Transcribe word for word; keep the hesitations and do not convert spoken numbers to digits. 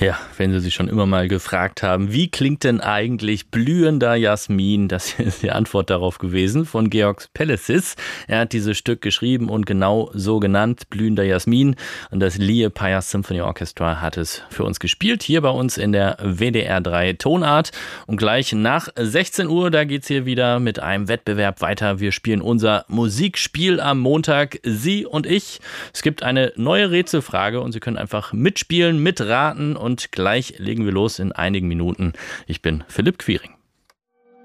Ja, wenn Sie sich schon immer mal gefragt haben, wie klingt denn eigentlich blühender Jasmin? Das hier ist die Antwort darauf gewesen von Georg Pellesis. Er hat dieses Stück geschrieben und genau so genannt, blühender Jasmin. Und das Liepājas Symphony Orchestra hat es für uns gespielt, hier bei uns in der W D R drei Tonart. Und gleich nach sechzehn Uhr, da geht's hier wieder mit einem Wettbewerb weiter. Wir spielen unser Musikspiel am Montag, Sie und ich. Es gibt eine neue Rätselfrage und Sie können einfach mitspielen, mitraten. Und gleich legen wir los in einigen Minuten. Ich bin Philipp Quiring.